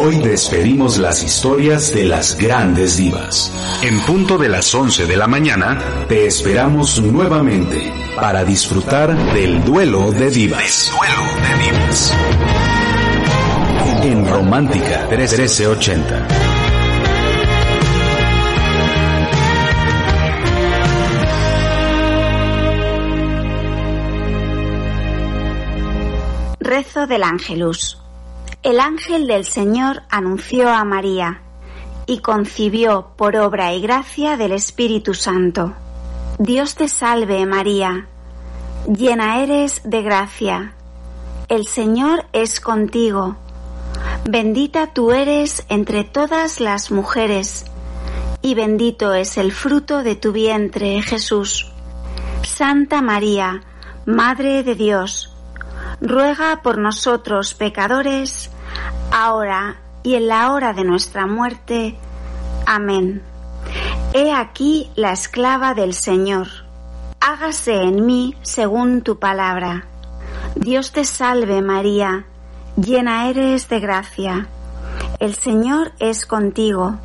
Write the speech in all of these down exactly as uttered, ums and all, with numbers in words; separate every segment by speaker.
Speaker 1: Hoy despedimos las historias de las grandes divas. En punto de las once de la mañana, te esperamos nuevamente para disfrutar del duelo de divas. Duelo de divas. En Romántica trece ochenta.
Speaker 2: Rezo del Ángelus. El ángel del Señor anunció a María y concibió por obra y gracia del Espíritu Santo. Dios te salve, María, llena eres de gracia. El Señor es contigo. Bendita tú eres entre todas las mujeres, y bendito es el fruto de tu vientre, Jesús. Santa María, Madre de Dios, ruega por nosotros pecadores, ahora y en la hora de nuestra muerte. Amén. He aquí la esclava del Señor. Hágase en mí según tu palabra. Dios te salve, María, llena eres de gracia. El Señor es contigo.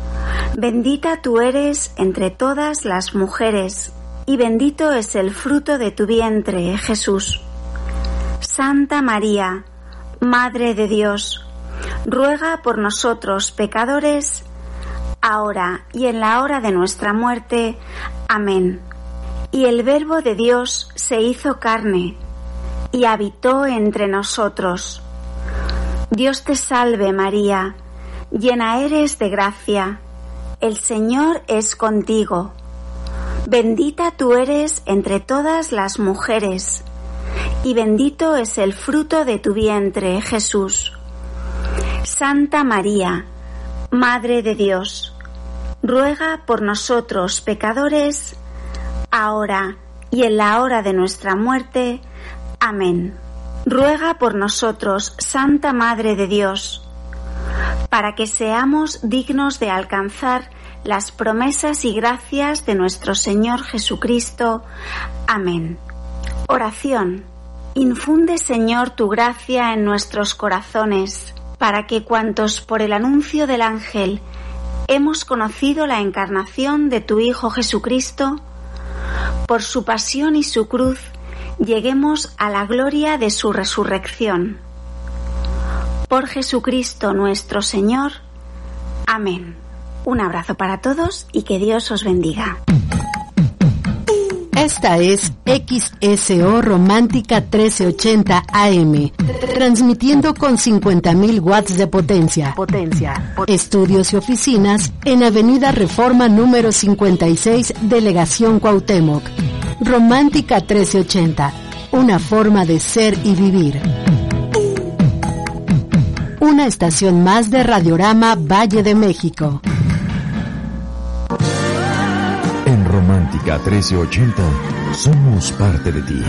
Speaker 2: Bendita tú eres entre todas las mujeres, y bendito es el fruto de tu vientre, Jesús. Santa María, Madre de Dios, ruega por nosotros pecadores, ahora y en la hora de nuestra muerte. Amén. Y el Verbo de Dios se hizo carne y habitó entre nosotros. Dios te salve, María, llena eres de gracia. El Señor es contigo. Bendita tú eres entre todas las mujeres, y bendito es el fruto de tu vientre, Jesús. Santa María, Madre de Dios, ruega por nosotros pecadores, ahora y en la hora de nuestra muerte. Amén. Ruega por nosotros, Santa Madre de Dios, para que seamos dignos de alcanzar las promesas y gracias de nuestro Señor Jesucristo. Amén. Oración. Infunde, Señor, tu gracia en nuestros corazones, para que cuantos por el anuncio del ángel hemos conocido la encarnación de tu Hijo Jesucristo, por su pasión y su cruz, lleguemos a la gloria de su resurrección. Por Jesucristo nuestro Señor. Amén. Un abrazo para todos y que Dios os bendiga.
Speaker 3: Esta es X S O Romántica trece ochenta A M, transmitiendo con cincuenta mil watts de potencia. Potencia. Estudios y oficinas en Avenida Reforma número cincuenta y seis, Delegación Cuauhtémoc. Romántica trece ochenta, una forma de ser y vivir. Una estación más de Radiorama Valle de México.
Speaker 4: En Romántica trece ochenta, somos parte de ti.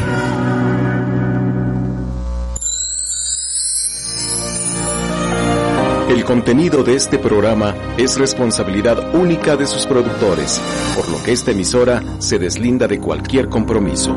Speaker 5: El contenido de este programa es responsabilidad única de sus productores, por lo que esta emisora se deslinda de cualquier compromiso.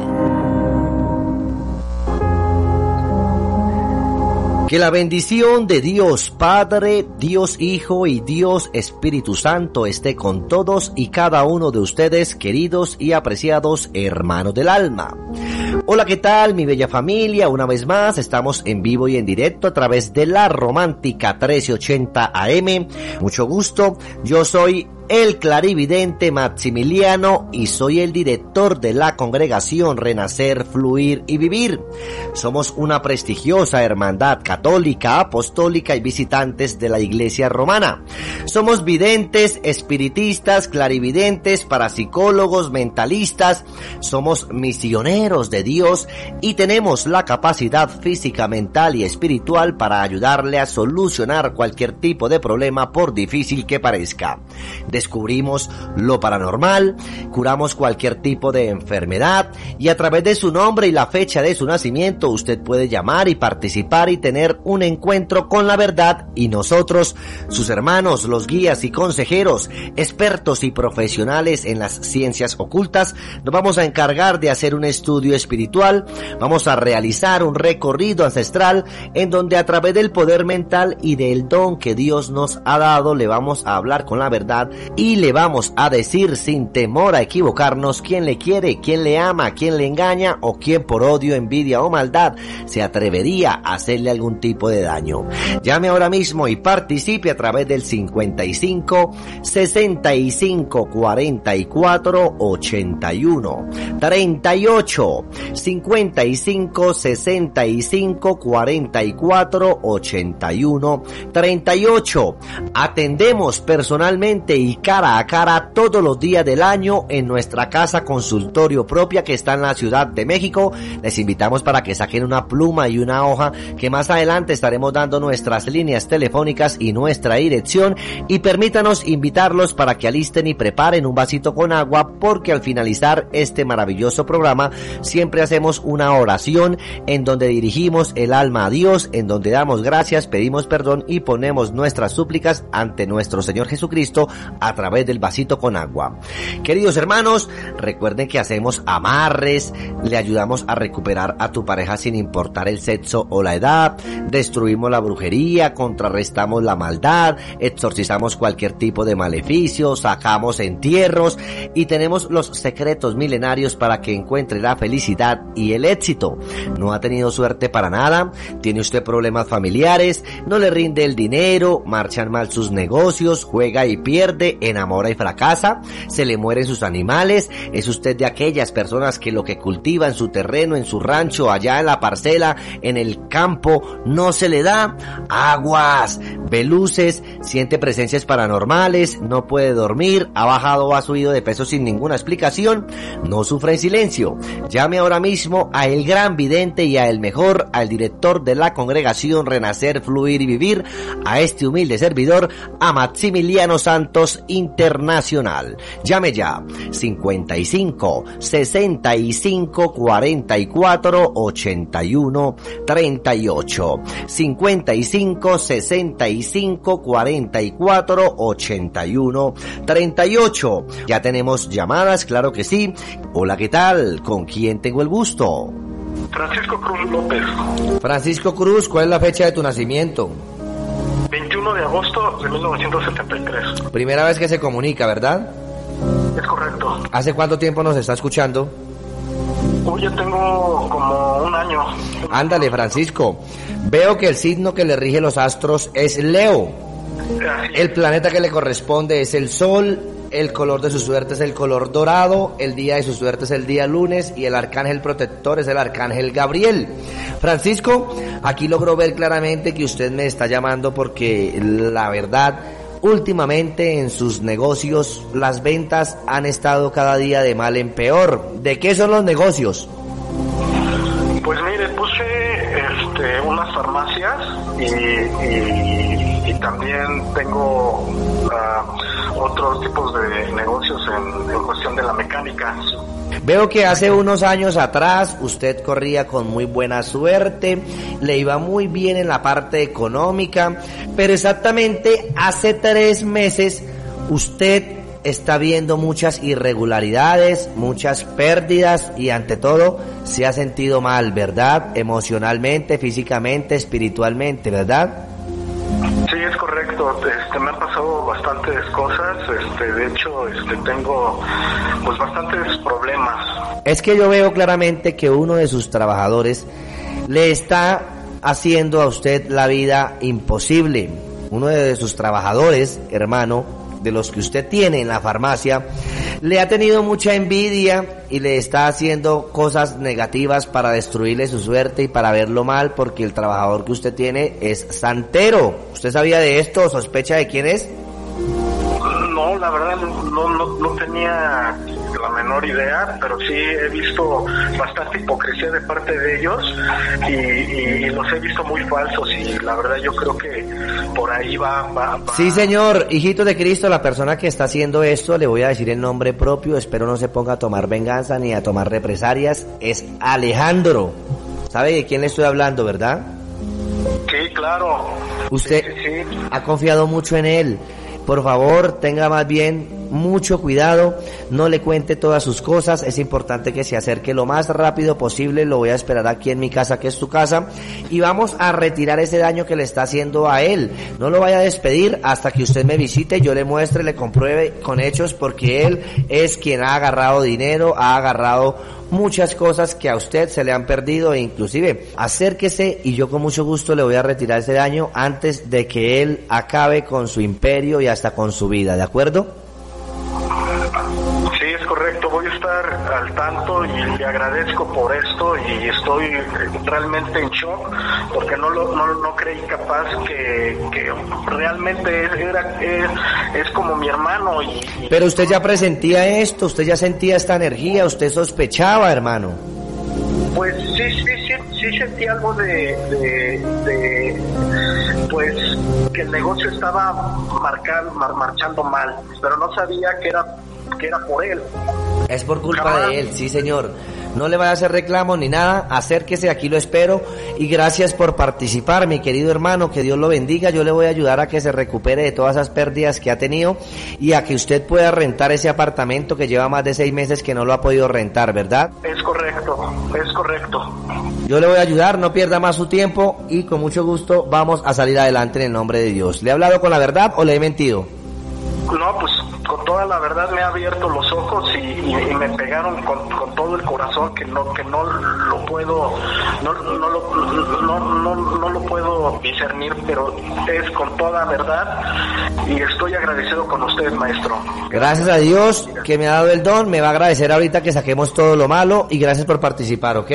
Speaker 6: Que la bendición de Dios Padre, Dios Hijo y Dios Espíritu Santo esté con todos y cada uno de ustedes, queridos y apreciados hermanos del alma. Hola, ¿qué tal, mi bella familia? Una vez más estamos en vivo y en directo a través de la Romántica trece ochenta A M. Mucho gusto, yo soy el clarividente Maximiliano y soy el director de la congregación Renacer, Fluir y Vivir. Somos una prestigiosa hermandad católica, apostólica y visitantes de la Iglesia Romana. Somos videntes, espiritistas, clarividentes, parapsicólogos, mentalistas. Somos misioneros de Dios y tenemos la capacidad física, mental y espiritual para ayudarle a solucionar cualquier tipo de problema, por difícil que parezca. descubrimos lo paranormal, curamos cualquier tipo de enfermedad y a través de su nombre y la fecha de su nacimiento usted puede llamar y participar y tener un encuentro con la verdad, y nosotros, sus hermanos, los guías y consejeros, expertos y profesionales en las ciencias ocultas, nos vamos a encargar de hacer un estudio espiritual, vamos a realizar un recorrido ancestral en donde a través del poder mental y del don que Dios nos ha dado le vamos a hablar con la verdad y le vamos a decir sin temor a equivocarnos quién le quiere, quién le ama, quién le engaña o quién por odio, envidia o maldad se atrevería a hacerle algún tipo de daño. Llame ahora mismo y participe a través del cincuenta y cinco, sesenta y cinco, cuarenta y cuatro, ochenta y uno, treinta y ocho, cincuenta y cinco, sesenta y cinco, cuarenta y cuatro, ochenta y uno, treinta y ocho. Atendemos personalmente y cara a cara todos los días del año en nuestra casa consultorio propia que está en la Ciudad de México. Les invitamos para que saquen una pluma y una hoja, que más adelante estaremos dando nuestras líneas telefónicas y nuestra dirección, y permítanos invitarlos para que alisten y preparen un vasito con agua, porque al finalizar este maravilloso programa siempre hacemos una oración en donde dirigimos el alma a Dios, en donde damos gracias, pedimos perdón y ponemos nuestras súplicas ante nuestro Señor Jesucristo a través del vasito con agua. Queridos hermanos, recuerden que hacemos amarres, le ayudamos a recuperar a tu pareja sin importar el sexo o la edad, destruimos la brujería, contrarrestamos la maldad, exorcizamos cualquier tipo de maleficio, sacamos entierros y tenemos los secretos milenarios para que encuentre la felicidad y el éxito. ¿No ha tenido suerte para nada? ¿Tiene usted problemas familiares? ¿No le rinde el dinero? ¿Marchan mal sus negocios? ¿Juega y pierde? ¿Enamora y fracasa? ¿Se le mueren sus animales? ¿Es usted de aquellas personas que lo que cultiva en su terreno, en su rancho, allá en la parcela, en el campo, no se le da? Aguas, ve luces, siente presencias paranormales, no puede dormir, ha bajado o ha subido de peso sin ninguna explicación, no sufre en silencio. Llame ahora mismo a el gran vidente y a el mejor, al director de la congregación Renacer, Fluir y Vivir, a este humilde servidor, a Maximiliano Santos Internacional. Llame ya, cincuenta y cinco, sesenta y cinco, cuarenta y cuatro, ochenta y uno, treinta y ocho, cincuenta y cinco, sesenta y cinco, cuarenta y cuatro, ochenta y uno, treinta y ocho. Ya tenemos llamadas, claro que sí. Hola, ¿qué tal? ¿Con quién tengo el gusto?
Speaker 7: Francisco Cruz López.
Speaker 6: Francisco Cruz, ¿cuál es la fecha de tu nacimiento?
Speaker 7: veintiuno de agosto de mil novecientos setenta y tres.
Speaker 6: Primera vez que se comunica, ¿verdad?
Speaker 7: Es correcto.
Speaker 6: ¿Hace cuánto tiempo nos está escuchando?
Speaker 7: Hoy ya tengo como un año.
Speaker 6: Ándale, Francisco. Veo que el signo que le rige los astros es Leo. El planeta que le corresponde es el Sol. El color de su suerte es el color dorado, el día de su suerte es el día lunes y el arcángel protector es el arcángel Gabriel. Francisco, aquí logro ver claramente que usted me está llamando porque la verdad, últimamente en sus negocios las ventas han estado cada día de mal en peor. ¿De qué son los negocios?
Speaker 7: Pues mire, puse este, unas farmacias y, y, y también tengo uh, otros tipos de negocios en, en cuestión de la mecánica.
Speaker 6: Veo que hace unos años atrás usted corría con muy buena suerte, le iba muy bien en la parte económica, pero exactamente hace tres meses usted está viendo muchas irregularidades, muchas pérdidas y ante todo se ha sentido mal, ¿verdad? Emocionalmente, físicamente, espiritualmente, ¿verdad?
Speaker 7: Sí, es correcto. Este, me han pasado bastantes cosas. Este, de hecho, este, tengo pues bastantes problemas.
Speaker 6: Es que yo veo claramente que uno de sus trabajadores le está haciendo a usted la vida imposible. Uno de sus trabajadores, hermano, de los que usted tiene en la farmacia, le ha tenido mucha envidia y le está haciendo cosas negativas para destruirle su suerte y para verlo mal, porque el trabajador que usted tiene es santero. ¿Usted sabía de esto o sospecha de quién es?
Speaker 7: No, no, la verdad no, no, no tenía la menor idea, pero sí he visto bastante hipocresía de parte de ellos y, y los he visto muy falsos y la verdad yo creo que por ahí va, va, va.
Speaker 6: Sí, señor, hijito de Cristo, la persona que está haciendo esto, le voy a decir el nombre propio, espero no se ponga a tomar venganza ni a tomar represalias, es Alejandro. ¿Sabe de quién le estoy hablando, verdad?
Speaker 7: Sí, claro.
Speaker 6: Usted
Speaker 7: sí, sí, sí.
Speaker 6: ha confiado mucho en él. Por favor, tenga más bien mucho cuidado, no le cuente todas sus cosas, es importante que se acerque lo más rápido posible, lo voy a esperar aquí en mi casa, que es tu casa, y vamos a retirar ese daño que le está haciendo a él. No lo vaya a despedir hasta que usted me visite, yo le muestre, le compruebe con hechos, porque él es quien ha agarrado dinero, ha agarrado muchas cosas que a usted se le han perdido, e inclusive acérquese y yo con mucho gusto le voy a retirar ese daño antes de que él acabe con su imperio y hasta con su vida, ¿de acuerdo?
Speaker 7: Sí, es correcto, voy a estar al tanto y le agradezco por esto y estoy realmente en shock porque no lo, no, no creí capaz que, que realmente era, es, es como mi hermano. Y, y
Speaker 6: Pero usted ya presentía esto, usted ya sentía esta energía, usted sospechaba, hermano.
Speaker 7: Pues sí, sí, sí, sí sentí algo de, de, de pues que el negocio estaba marcado, mar, marchando mal, pero no sabía que era que era por él.
Speaker 6: Es por culpa de él, sí señor. No le vaya a hacer reclamo ni nada, acérquese, aquí lo espero y gracias por participar, mi querido hermano, que Dios lo bendiga. Yo le voy a ayudar a que se recupere de todas esas pérdidas que ha tenido y a que usted pueda rentar ese apartamento que lleva más de seis meses que no lo ha podido rentar, ¿verdad?
Speaker 7: Es correcto, es correcto.
Speaker 6: Yo le voy a ayudar, no pierda más su tiempo y con mucho gusto vamos a salir adelante en el nombre de Dios. ¿Le he hablado con la verdad o le he mentido?
Speaker 7: No, pues con toda la verdad me ha abierto los ojos y, y, y me pegaron con, con todo el corazón que no que no lo puedo no no lo no, no, no lo puedo discernir, pero es con toda verdad y estoy agradecido con usted, maestro.
Speaker 6: Gracias a Dios que me ha dado el don, me va a agradecer ahorita que saquemos todo lo malo y gracias por participar, ¿ok?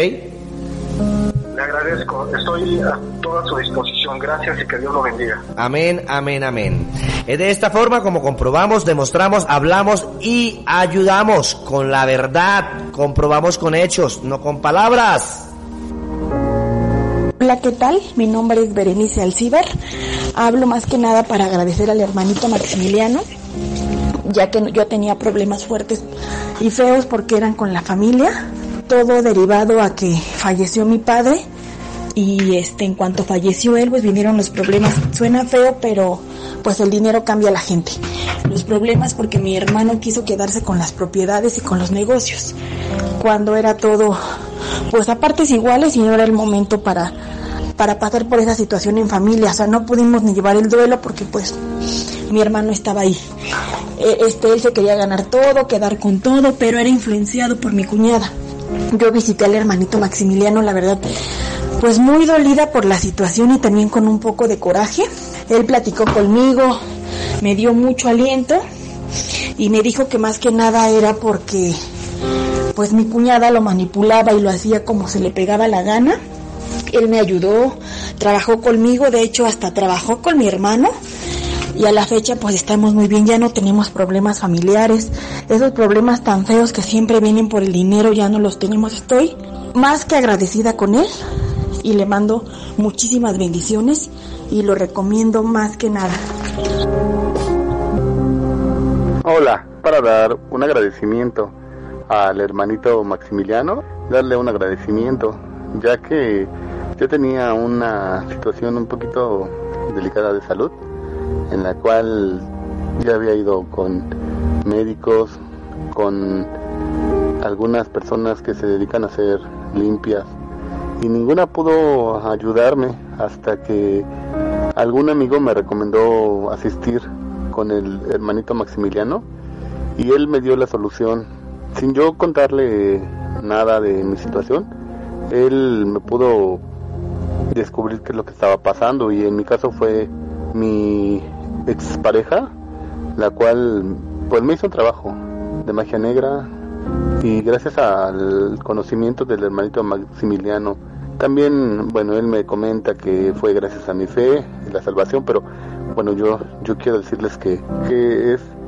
Speaker 7: Le agradezco, estoy a toda su disposición, gracias y que Dios lo bendiga.
Speaker 6: Amén, amén, amén. Es de esta forma como comprobamos, demostramos, hablamos y ayudamos con la verdad, comprobamos con hechos, no con palabras.
Speaker 8: Hola, ¿qué tal? Mi nombre es Berenice Alcíbar, hablo más que nada para agradecer al hermanito Maximiliano, ya que yo tenía problemas fuertes y feos porque eran con la familia. Todo derivado a que falleció mi padre y este en cuanto falleció él pues vinieron los problemas. Suena feo, pero pues el dinero cambia a la gente. Los problemas porque mi hermano quiso quedarse con las propiedades y con los negocios cuando era todo pues a partes iguales y no era el momento para para pasar por esa situación en familia. O sea, no pudimos ni llevar el duelo porque pues mi hermano estaba ahí. Este él se quería ganar todo, quedar con todo, pero era influenciado por mi cuñada. Yo visité al hermanito Maximiliano, la verdad, pues muy dolida por la situación y también con un poco de coraje. Él platicó conmigo, me dio mucho aliento y me dijo que más que nada era porque pues mi cuñada lo manipulaba y lo hacía como se le pegaba la gana. Él me ayudó, trabajó conmigo, de hecho hasta trabajó con mi hermano. Y a la fecha pues estamos muy bien, ya no tenemos problemas familiares, esos problemas tan feos que siempre vienen por el dinero ya no los tenemos. Estoy más que agradecida con él y le mando muchísimas bendiciones y lo recomiendo más que nada.
Speaker 9: Hola, para dar un agradecimiento al hermanito Maximiliano, darle un agradecimiento, ya que yo tenía una situación un poquito delicada de salud, en la cual ya había ido con médicos, con algunas personas que se dedican a hacer limpias y ninguna pudo ayudarme hasta que algún amigo me recomendó asistir con el hermanito Maximiliano y él me dio la solución sin yo contarle nada de mi situación. Él me pudo descubrir qué es lo que estaba pasando y en mi caso fue mi expareja, la cual pues me hizo un trabajo de magia negra y gracias al conocimiento del hermanito Maximiliano también, bueno, él me comenta que fue gracias a mi fe y la salvación, pero bueno, yo yo quiero decirles que, que es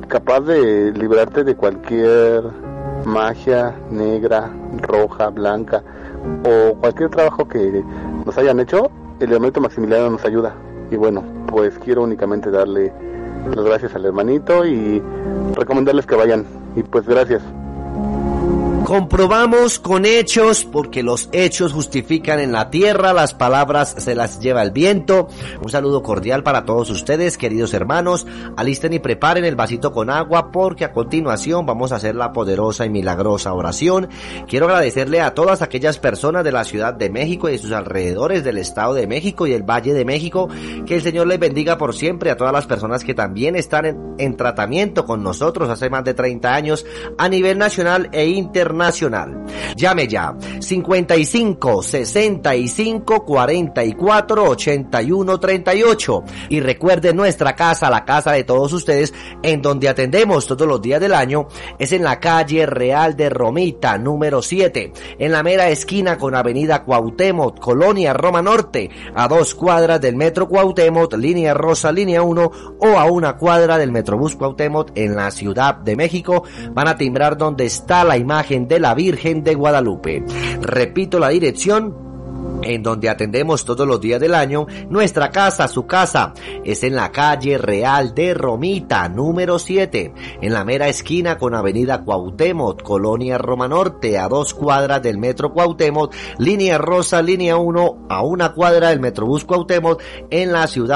Speaker 9: capaz de librarte de cualquier magia negra, roja, blanca o cualquier trabajo que nos hayan hecho. El hermanito Maximiliano nos ayuda. Y bueno, pues quiero únicamente darle las gracias al hermanito y recomendarles que vayan. Y pues gracias.
Speaker 6: Comprobamos con hechos, porque los hechos justifican en la tierra, las palabras se las lleva el viento. Un saludo cordial para todos ustedes, queridos hermanos. Alisten y preparen el vasito con agua, porque a continuación vamos a hacer la poderosa y milagrosa oración. Quiero agradecerle a todas aquellas personas de la Ciudad de México y de sus alrededores, del Estado de México y el Valle de México. Que el Señor les bendiga por siempre. A todas las personas que también están en, en tratamiento con nosotros hace más de treinta años a nivel nacional e internacional. Nacional. Llame ya cincuenta y cinco, sesenta y cinco, cuarenta y cuatro, ochenta y uno, treinta y ocho y recuerde nuestra casa, la casa de todos ustedes, en donde atendemos todos los días del año, es en la calle Real de Romita, número siete, en la mera esquina con avenida Cuauhtémoc, Colonia Roma Norte, a dos cuadras del Metro Cuauhtémoc, línea rosa, línea uno, o a una cuadra del Metrobús Cuauhtémoc en la Ciudad de México. Van a timbrar donde está la imagen de la Virgen de Guadalupe. Repito la dirección en donde atendemos todos los días del año. Nuestra casa, su casa, es en la calle Real de Romita, número siete, en la mera esquina con avenida Cuauhtémoc, Colonia Roma Norte, a dos cuadras del Metro Cuauhtémoc, línea rosa, línea uno, a una cuadra del Metrobús Cuauhtémoc, en la Ciudad